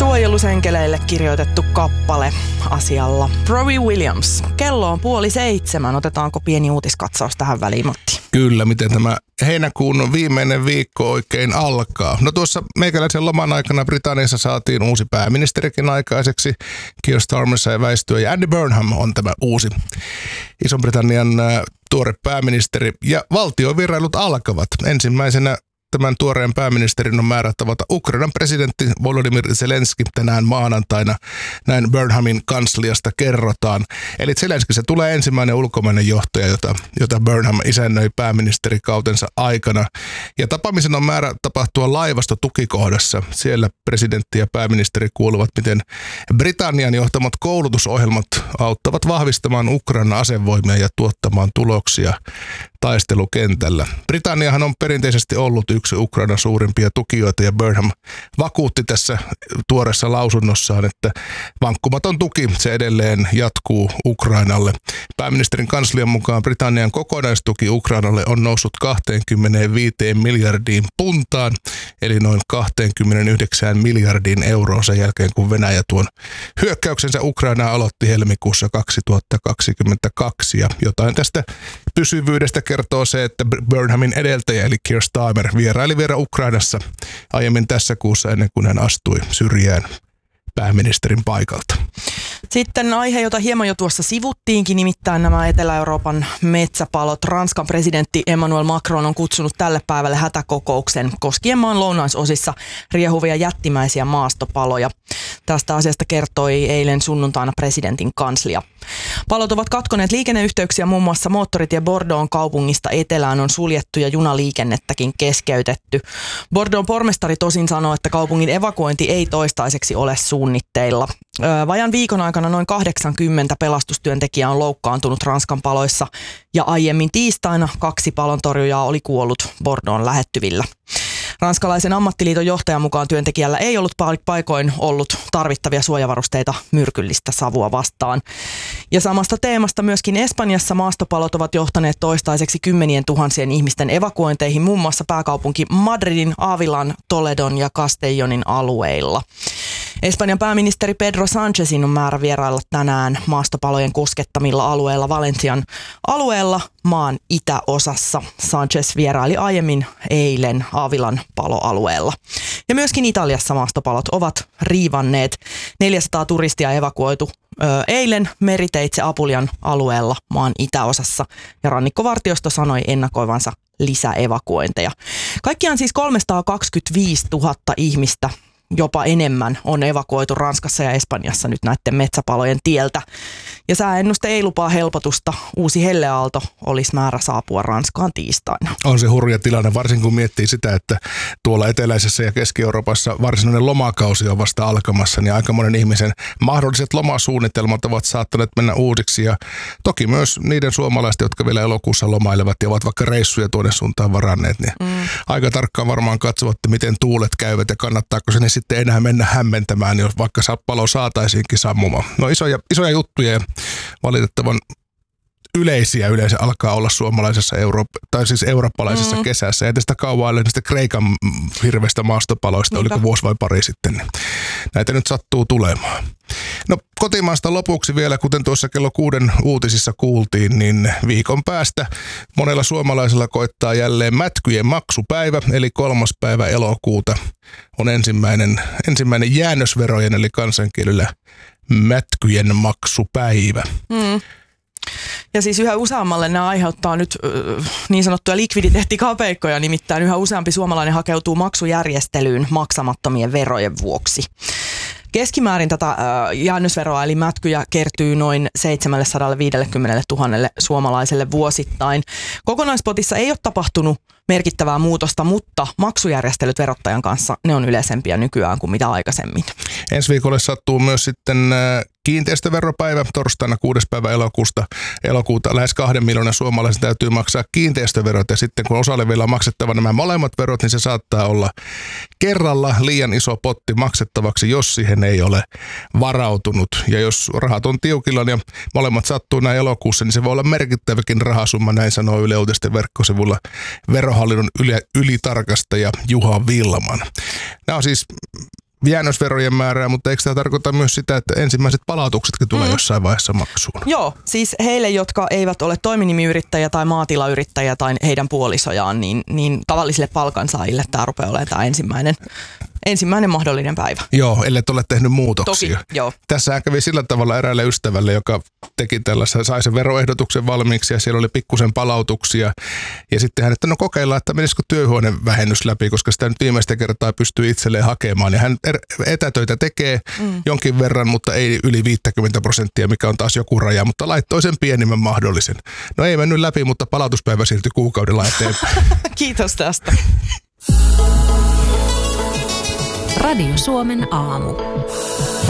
Suojelusenkeleille kirjoitettu kappale asialla. Robbie Williams. Kello on 6:30. Otetaanko pieni uutiskatsaus tähän väliin, Matti? Kyllä, miten tämä heinäkuun viimeinen viikko oikein alkaa. No tuossa meikäläisen loman aikana Britanniassa saatiin uusi pääministerikin aikaiseksi. Keir Starmer sai väistyä ja Andy Burnham on tämä uusi Ison-Britannian tuore pääministeri. Ja valtiovierailut alkavat. Ensimmäisenä tämän tuoreen pääministerin on määrä tavata Ukrainan presidentti Volodymyr Zelenski tänään maanantaina. Näin Burnhamin kansliasta kerrotaan. Eli Zelenski se tulee ensimmäinen ulkomainen johtaja, jota Burnham isännöi pääministerikautensa aikana. Ja tapaamisen on määrä tapahtua laivastotukikohdassa. Siellä presidentti ja pääministeri kuuluvat, miten Britannian johtamat koulutusohjelmat auttavat vahvistamaan Ukrainan asevoimia ja tuottamaan tuloksia taistelukentällä. Britanniahan on perinteisesti ollut yksi Ukrainan suurimpia tukijoita ja Burnham vakuutti tässä tuoreessa lausunnossaan, että vankkumaton tuki se edelleen jatkuu Ukrainalle. Pääministerin kanslian mukaan Britannian kokonaistuki Ukrainalle on noussut 25 miljardiin puntaan, eli noin 29 miljardiin euroon sen jälkeen, kun Venäjä tuon hyökkäyksensä Ukrainaa aloitti helmikuussa 2022. Ja jotain tästä pysyvyydestä kertoo se, että Burnhamin edeltäjä eli Keir Starmer vieraili vielä Ukrainassa aiemmin tässä kuussa ennen kuin hän astui syrjään pääministerin paikalta. Sitten aihe, jota hieman jo tuossa sivuttiinkin, nimittäin nämä Etelä-Euroopan metsäpalot. Ranskan presidentti Emmanuel Macron on kutsunut tälle päivälle hätäkokouksen koskien maan lounaisosissa riehuvia jättimäisiä maastopaloja. Tästä asiasta kertoi eilen sunnuntaina presidentin kanslia. Palot ovat katkoneet liikenneyhteyksiä, muun muassa moottoritie Bordeauxn kaupungista etelään on suljettu ja junaliikennettäkin keskeytetty. Bordeauxn pormestari tosin sanoi, että kaupungin evakuointi ei toistaiseksi ole suunnitteilla. Vajan viikon aikana noin 80 pelastustyöntekijää on loukkaantunut Ranskan paloissa ja aiemmin tiistaina 2 palontorjujaa oli kuollut Bordeauxn lähettyvillä. Ranskalaisen ammattiliiton johtajan mukaan työntekijällä ei ollut paikoin ollut tarvittavia suojavarusteita myrkyllistä savua vastaan. Ja samasta teemasta myöskin Espanjassa maastopalot ovat johtaneet toistaiseksi 10 000 ihmisten evakuointeihin muun muassa pääkaupunki Madridin, Avilan, Toledon ja Castellonin alueilla. Espanjan pääministeri Pedro Sánchezin on määrä vierailla tänään maastopalojen koskettamilla alueilla Valencian alueella maan itäosassa. Sánchez vieraili aiemmin eilen Avilan paloalueella. Ja myöskin Italiassa maastopalot ovat riivanneet. 400 turistia evakuoitu eilen meriteitse Apulian alueella maan itäosassa ja rannikkovartiosto sanoi ennakoivansa lisäevakuointeja. Kaikkiaan siis 325 000 ihmistä jopa enemmän on evakuoitu Ranskassa ja Espanjassa nyt näiden metsäpalojen tieltä. Ja sääennuste ei lupaa helpotusta. Uusi helleaalto olisi määrä saapua Ranskaan tiistaina. On se hurja tilanne, varsinkin kun miettii sitä, että tuolla eteläisessä ja Keski-Euroopassa varsinainen lomakausi on vasta alkamassa, niin aika monen ihmisen mahdolliset lomasuunnitelmat ovat saattaneet mennä uusiksi. Ja toki myös niiden suomalaisten, jotka vielä elokuussa lomailevat ja ovat vaikka reissuja tuonne suuntaan varanneet, niin aika tarkkaan varmaan katsovat, että miten tuulet käyvät ja kannattaako se niin sitten enää mennä hämmentämään, jos vaikka palo saataisiinkin sammumaan. No isoja juttuja ja valitettavan yleisiä yleensä alkaa olla suomalaisessa eurooppalaisessa kesässä. Ja tästä kauan niistä Kreikan hirveistä maastopaloista, oliko vuosi vai pari sitten. Niin näitä nyt sattuu tulemaan. No kotimaasta lopuksi vielä, kuten tuossa kello 6 uutisissa kuultiin, niin viikon päästä monella suomalaisella koittaa jälleen mätkyjen maksupäivä, eli 3. päivä elokuuta on ensimmäinen jäännösverojen, eli kansankielellä mätkyjen maksupäivä. Ja siis yhä useammalle nämä aiheuttaa nyt niin sanottuja likviditeettikapeikkoja, nimittäin yhä useampi suomalainen hakeutuu maksujärjestelyyn maksamattomien verojen vuoksi. Keskimäärin tätä jäännösveroa eli mätkyjä kertyy noin 750 000 suomalaiselle vuosittain. Kokonaispotissa ei ole tapahtunut merkittävää muutosta, mutta maksujärjestelyt verottajan kanssa, ne on yleisempiä nykyään kuin mitä aikaisemmin. Ensi viikolle sattuu myös sitten kiinteistöveropäivä torstaina 6. päivä elokuuta. Lähes 2 miljoonan suomalaisen täytyy maksaa kiinteistöverot ja sitten kun osalle vielä on maksettava nämä molemmat verot, niin se saattaa olla kerralla liian iso potti maksettavaksi, jos siihen ei ole varautunut. Ja jos rahat on tiukilla ja molemmat sattuu näin elokuussa, niin se voi olla merkittäväkin rahasumma, näin sanoo Yle Uutisten verkkosivulla Verohallinnon ylitarkastaja Juha Vilman. Nämä on siis jäännösverojen määrää, mutta eikö tämä tarkoita myös sitä, että ensimmäiset palautuksetkin tulee jossain vaiheessa maksuun? Joo, siis heille, jotka eivät ole toiminimiyrittäjä tai maatilayrittäjä tai heidän puolisojaan, niin tavallisille palkansaajille tämä rupeaa olemaan tämä ensimmäinen mahdollinen päivä. Joo, ellei ole tehnyt muutoksia. Toki, joo. Tässähän kävi sillä tavalla eräälle ystävälle, joka teki tällaisen, sai sen veroehdotuksen valmiiksi ja siellä oli pikkusen palautuksia. Ja sitten hän, että no kokeillaan, että menisikö työhuonevähennys läpi, koska sitä nyt viimeistä kertaa pystyy itselleen hakemaan. Ja hän etätöitä tekee jonkin verran, mutta ei yli 50%, mikä on taas joku raja, mutta laittoi sen pienimmän mahdollisen. No ei mennyt läpi, mutta palautuspäivä siirtyi kuukaudella eteenpäin. Kiitos tästä. Radio Suomen aamu.